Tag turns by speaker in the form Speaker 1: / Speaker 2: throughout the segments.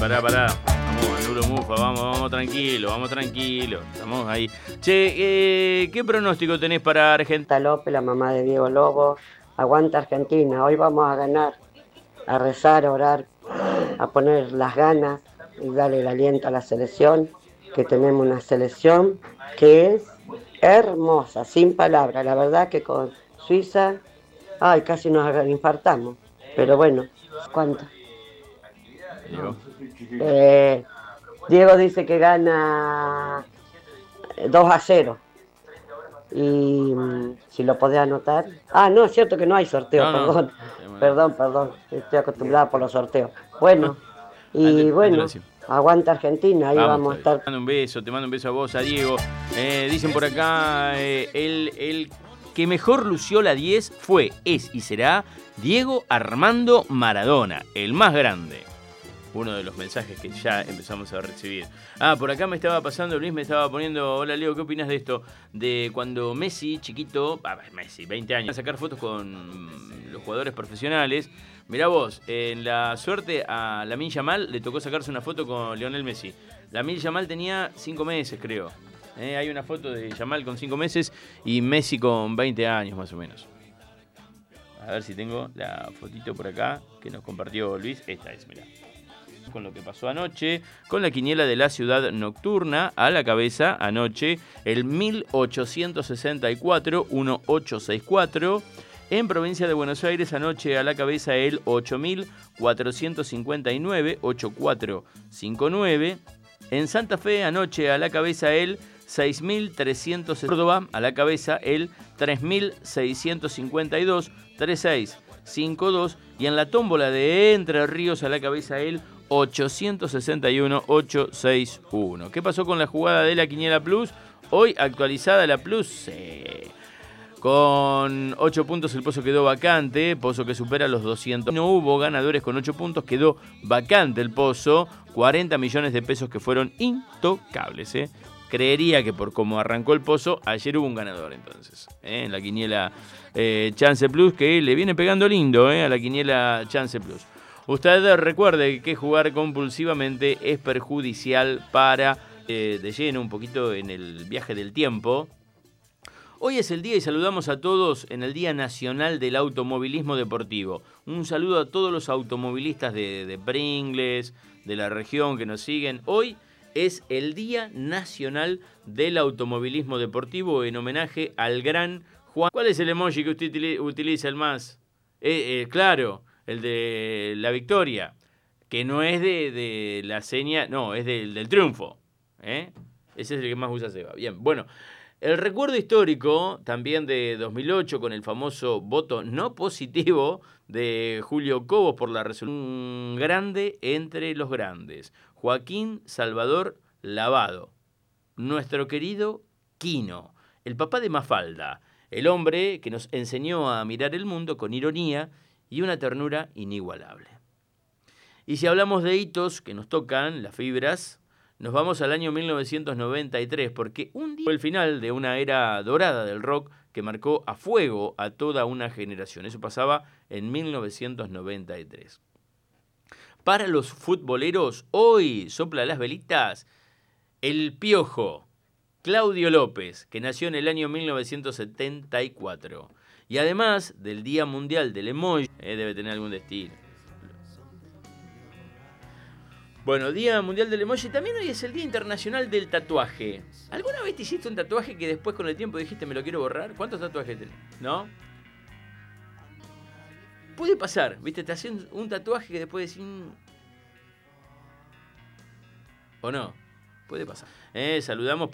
Speaker 1: pará. Vamos, Andulo Mufa, vamos tranquilo. Estamos ahí. Che, ¿qué pronóstico tenés para Argentina?
Speaker 2: López, la mamá de Diego Lobo, aguanta Argentina, hoy vamos a ganar, a rezar, a orar, a poner las ganas y darle el aliento a la selección, que tenemos una selección que es hermosa, sin palabras, la verdad que con Suiza, ay, casi nos infartamos, pero bueno, ¿cuánto?
Speaker 1: Diego.
Speaker 2: Eh, Diego dice que gana 2-0. Y si lo podés anotar. Ah, no, es cierto que no hay sorteo,
Speaker 1: No.
Speaker 2: perdón. Perdón. Estoy acostumbrada por los sorteos. Bueno, y
Speaker 1: Antes lo
Speaker 2: bueno,
Speaker 1: decía.
Speaker 2: aguanta Argentina, ahí
Speaker 1: Vamos,
Speaker 2: vamos a
Speaker 1: todavía.
Speaker 2: estar.
Speaker 1: Te mando un beso a vos, a Diego. Dicen por acá, el que mejor lució la 10 fue, es y será Diego Armando Maradona, el más grande. Uno de los mensajes que ya empezamos a recibir. Por acá me estaba pasando, Luis me estaba poniendo, hola Leo, ¿qué opinas de esto? De cuando Messi, chiquito, Messi, 20 años, a sacar fotos con los jugadores profesionales. Mirá vos, en la suerte a Lamine Yamal le tocó sacarse una foto con Lionel Messi. Lamine Yamal tenía 5 meses, creo. Hay una foto de Yamal con 5 meses y Messi con 20 años más o menos. A ver si tengo la fotito por acá que nos compartió Luis. Esta es, mirá. Con lo que pasó anoche, con la quiniela de la ciudad nocturna a la cabeza anoche, el 1864. En provincia de Buenos Aires anoche a la cabeza el 8459, 8459. En Santa Fe anoche a la cabeza el 6300. Córdoba a la cabeza el 3652, 3652. Y en la tómbola de Entre Ríos a la cabeza el 861-861. ¿Qué pasó con la jugada de la Quiniela Plus? Hoy actualizada la Plus. Con 8 puntos el Pozo quedó vacante. Pozo que supera los 200. No hubo ganadores con 8 puntos. Quedó vacante el Pozo. 40 millones de pesos que fueron intocables. Creería que por cómo arrancó el Pozo, ayer hubo un ganador entonces. En la Quiniela Chance Plus, que le viene pegando lindo a la Quiniela Chance Plus. Usted recuerde que jugar compulsivamente es perjudicial para, de lleno un poquito en el viaje del tiempo. Hoy es el día y saludamos a todos en el Día Nacional del Automovilismo Deportivo. Un saludo a todos los automovilistas de Pringles, de la región que nos siguen. Hoy es el Día Nacional del Automovilismo Deportivo en homenaje al gran Juan. ¿Cuál es el emoji que usted utiliza el más? Claro. El de la victoria, que no es de la seña, no, es del triunfo. Ese es el que más usa Seba. Bien, bueno, el recuerdo histórico también de 2008 con el famoso voto no positivo de Julio Cobos por la resolución. Un grande entre los grandes, Joaquín Salvador Lavado, nuestro querido Quino, el papá de Mafalda, el hombre que nos enseñó a mirar el mundo con ironía y una ternura inigualable. Y si hablamos de hitos que nos tocan, las fibras, nos vamos al año 1993, porque un día fue el final de una era dorada del rock que marcó a fuego a toda una generación. Eso pasaba en 1993. Para los futboleros, hoy sopla las velitas el Piojo, Claudio López, que nació en el año 1974. Y además del Día Mundial del Emoji, debe tener algún destino. Bueno, Día Mundial del Emoji, también hoy es el Día Internacional del Tatuaje. ¿Alguna vez te hiciste un tatuaje que después con el tiempo dijiste me lo quiero borrar? ¿Cuántos tatuajes tenés? ¿No? Puede pasar, ¿viste? Te hacen un tatuaje que después decís... ¿O no? Puede pasar. Saludamos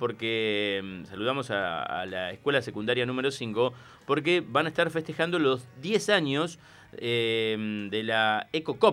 Speaker 1: a la escuela secundaria número 5 porque van a estar festejando los 10 años de la EcoCop.